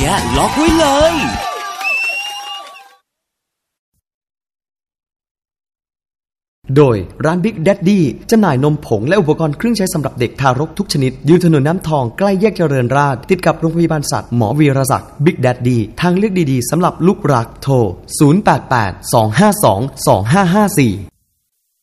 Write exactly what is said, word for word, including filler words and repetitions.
นี้ล็อกไว้เลยโดยร้าน Big Daddy จำหน่ายนมผงและอุปกรณ์เครื่องใช้สำหรับเด็กทารกทุกชนิดอยู่ถนนน้ำทองใกล้แยกเจริญราษฎร์ติดกับโรงพยาบาลสัตว์หมอวีรศักดิ์ Big Daddy ทางเลือกดีๆสำหรับลูกรักโทรศูนย์ แปด แปด สอง ห้า สอง สอง ห้า ห้า สี่